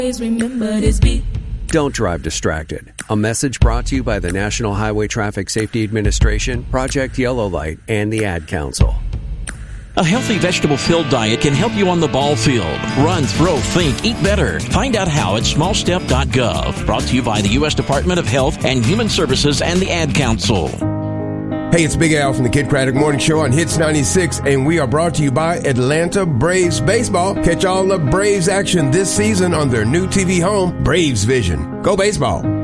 remember this beat. Don't drive distracted. A message brought to you by the National Highway Traffic Safety Administration, Project Yellow Light, and the Ad Council. A healthy vegetable-filled diet can help you on the ball field. Run, throw, think, eat better. Find out how at smallstep.gov. Brought to you by the U.S. Department of Health and Human Services and the Ad Council. Hey, it's Big Al from the Kid Craddock Morning Show on Hits 96, and we are brought to you by Atlanta Braves Baseball. Catch all the Braves action this season on their new TV home, Braves Vision. Go Baseball.